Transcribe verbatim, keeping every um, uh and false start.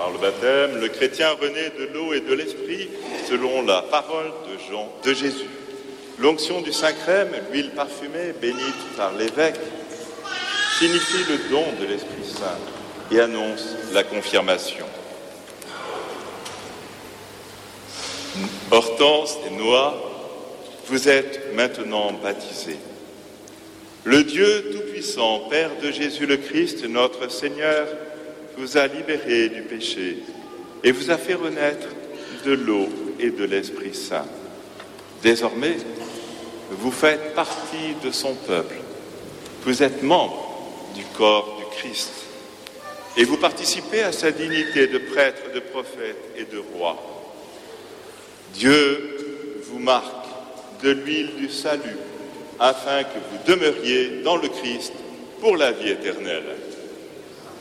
Par le baptême, le chrétien renaît de l'eau et de l'esprit selon la parole de Jean, de Jésus. L'onction du Saint-Crème, l'huile parfumée bénite par l'évêque, signifie le don de l'Esprit Saint et annonce la confirmation. Hortense et Noah, vous êtes maintenant baptisés. Le Dieu Tout-Puissant, Père de Jésus le Christ, notre Seigneur, vous a libérés du péché et vous a fait renaître de l'eau et de l'Esprit Saint. Désormais, vous faites partie de son peuple. Vous êtes membre du corps du Christ et vous participez à sa dignité de prêtre, de prophète et de roi. Dieu vous marque de l'huile du salut afin que vous demeuriez dans le Christ pour la vie éternelle.